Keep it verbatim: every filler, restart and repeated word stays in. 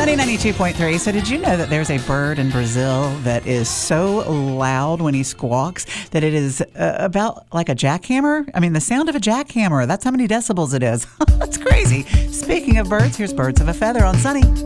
Sunny ninety-two point three. So did you know that there's a bird in Brazil that is so loud when he squawks that it is uh, about like a jackhammer? I mean, the sound of a jackhammer. That's how many decibels it is. That's crazy. Speaking of birds, here's Birds of a Feather on Sunny.